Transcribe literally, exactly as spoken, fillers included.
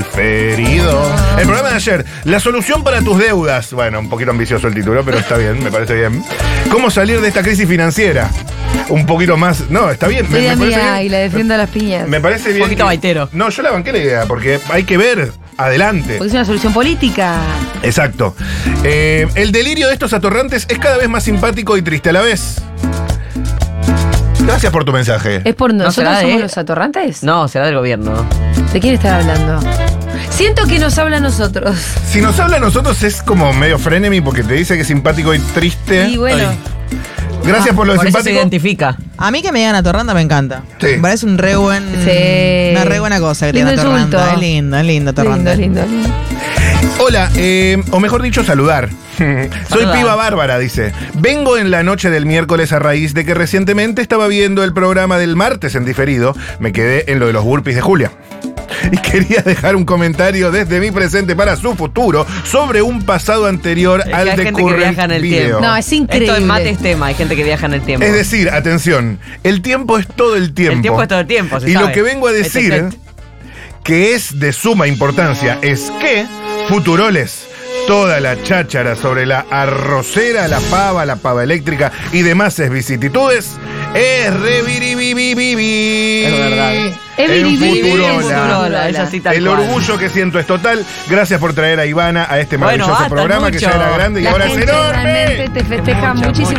diferido. El programa de ayer, la solución para tus deudas. Bueno, un poquito ambicioso el título, pero está bien, me parece bien. ¿Cómo salir de esta crisis financiera? Un poquito más. No, está bien. Me, me me parece amiga bien. Y la defiendo a las piñas. Me parece bien. Un poquito que- baitero. No, yo la banqué la idea, porque hay que ver adelante. Porque es una solución política. Exacto. Eh, el delirio de estos atorrantes es cada vez más simpático y triste a la vez. Gracias por tu mensaje. ¿Es por nosotros será de- somos los atorrantes? No, será del gobierno. ¿De quién están hablando? Siento que nos habla a nosotros. Si nos habla a nosotros es como medio frenemy porque te dice que es simpático y triste. Y bueno, Ay. Gracias por lo de Por eso se simpático. identifica. A mí que me digan atorranta me encanta. Sí. Me parece un re buen. Sí. Una re buena cosa que te Lindo digan atorranta. insulto. Es lindo, es lindo atorranta. lindo, lindo, lindo. Hola, eh, o mejor dicho, saludar. Soy Saludar. Piba Bárbara, dice. Vengo en la noche del miércoles a raíz de que recientemente estaba viendo el programa del martes en diferido. Me quedé en lo de los burpees de Julia. Y quería dejar un comentario desde mi presente para su futuro sobre un pasado anterior Es que al hay de gente que Current viaja en el Video. tiempo. No, es increíble. Esto en mate es tema, hay gente que viaja en el tiempo. Es decir, atención, el tiempo es todo el tiempo. El tiempo es todo el tiempo, se Y sabe. lo que vengo a decir, Et, et, et. que es de suma importancia, es que, futuroles, toda la cháchara sobre la arrocera, la pava, la pava eléctrica y demás vicisitudes es reviribibibi. Es verdad. Es En viribibi, Futurola. en Futurola. Es así tal El cual. orgullo que siento es total. Gracias por traer a Ivana a este Bueno, maravilloso basta programa que ya mucho. era grande y La ahora es gente enorme. realmente te festeja Mucho, muchísimo.